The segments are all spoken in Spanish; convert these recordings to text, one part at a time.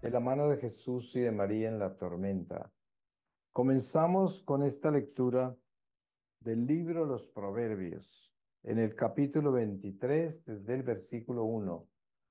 De la mano de Jesús y de María en la tormenta. Comenzamos con esta lectura del libro Los Proverbios, en el capítulo 23, desde el versículo 1.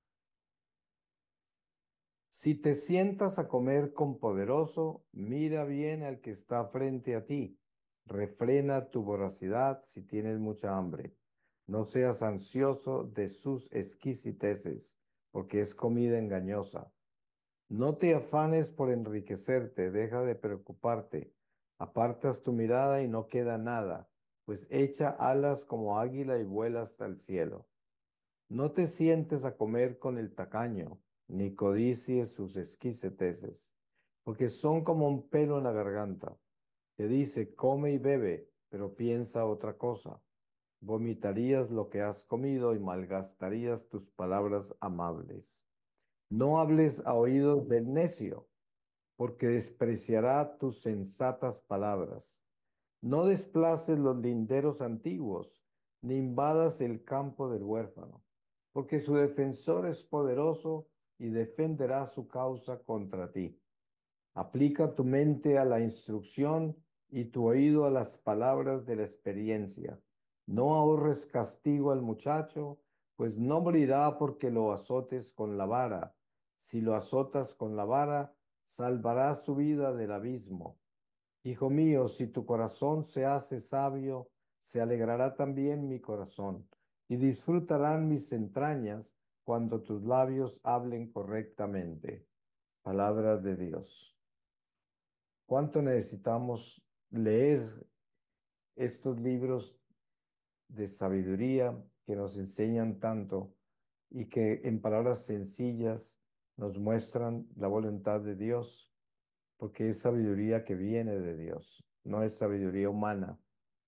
Si te sientas a comer con poderoso, mira bien al que está frente a ti. Refrena tu voracidad si tienes mucha hambre. No seas ansioso de sus exquisiteces, porque es comida engañosa. No te afanes por enriquecerte, deja de preocuparte. Apartas tu mirada y no queda nada, pues echa alas como águila y vuela hasta el cielo. No te sientes a comer con el tacaño, ni codicies sus exquisiteces, porque son como un pelo en la garganta. Te dice, come y bebe, pero piensa otra cosa. Vomitarías lo que has comido y malgastarías tus palabras amables. No hables a oídos del necio, porque despreciará tus sensatas palabras. No desplaces los linderos antiguos, ni invadas el campo del huérfano, porque su defensor es poderoso y defenderá su causa contra ti. Aplica tu mente a la instrucción y tu oído a las palabras de la experiencia. No ahorres castigo al muchacho, pues no morirá porque lo azotes con la vara. Si lo azotas con la vara, salvarás su vida del abismo. Hijo mío, si tu corazón se hace sabio, se alegrará también mi corazón, y disfrutarán mis entrañas cuando tus labios hablen correctamente. Palabra de Dios. ¿Cuánto necesitamos leer estos libros de sabiduría que nos enseñan tanto y que en palabras sencillas nos muestran la voluntad de Dios? Porque es sabiduría que viene de Dios, no es sabiduría humana.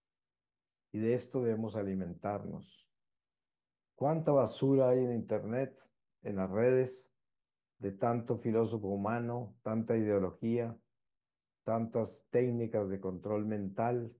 Y de esto debemos alimentarnos. ¿Cuánta basura hay en Internet, en las redes, de tanto filósofo humano, tanta ideología, tantas técnicas de control mental,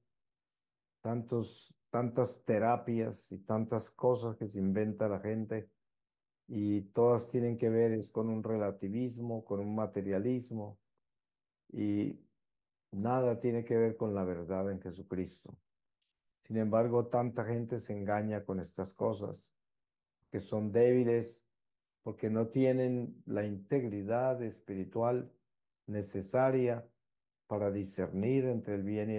tantas terapias y tantas cosas que se inventa la gente, y todas tienen que ver es con un relativismo, con un materialismo, y nada tiene que ver con la verdad en Jesucristo. Sin embargo, tanta gente se engaña con estas cosas, que son débiles porque no tienen la integridad espiritual necesaria para discernir entre el bien y